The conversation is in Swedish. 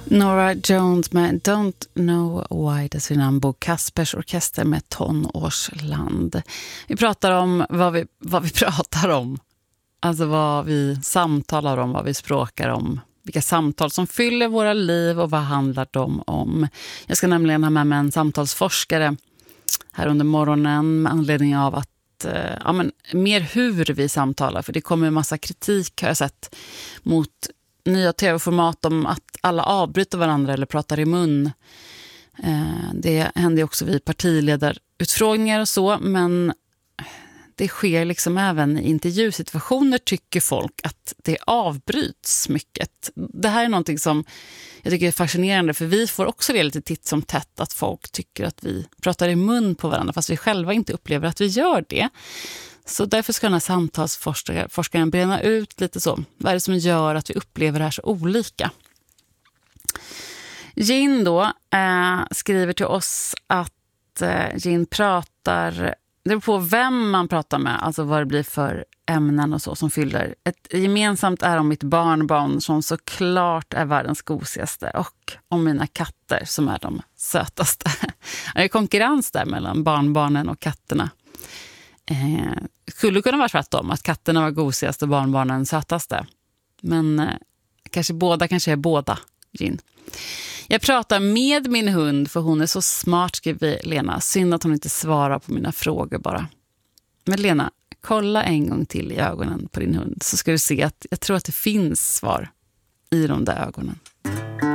Norah Jones med Don't Know Why, det är Bo Kaspers orkester med Tonårsland. Vi pratar om vad vi pratar om. Alltså vad vi samtalar om, vad vi språkar om. Vilka samtal som fyller våra liv och vad handlar de om. Jag ska nämligen ha med mig en samtalsforskare här under morgonen med anledning av att mer hur vi samtalar. För det kommer en massa kritik, har jag sett, mot nya tv-format om att alla avbryter varandra eller pratar i mun. Det händer också vid partiledarutfrågningar och så, men det sker liksom även i intervjusituationer, tycker folk att det avbryts mycket. Det här är någonting som jag tycker är fascinerande, för vi får också det lite titt som tätt att folk tycker att vi pratar i mun på varandra fast vi själva inte upplever att vi gör det. Så därför ska den här samtalsforskaren bränna ut lite så. Vad är det som gör att vi upplever det här så olika? Gin då skriver till oss att Gin pratar, det beror på vem man pratar med, alltså vad det blir för ämnen och så som fyller. Ett gemensamt är om mitt barnbarn som såklart är världens gosigaste, och om mina katter som är de sötaste. Det är konkurrens där mellan barnbarnen och katterna. Skulle kunna vara tvärtom, att katterna var gosigast och barnbarnen sötaste. Men kanske är båda, Gin. Jag pratar med min hund för hon är så smart, skriver Lena. Synd att hon inte svarar på mina frågor bara. Men Lena, kolla en gång till i ögonen på din hund så ska du se att jag tror att det finns svar i de där ögonen.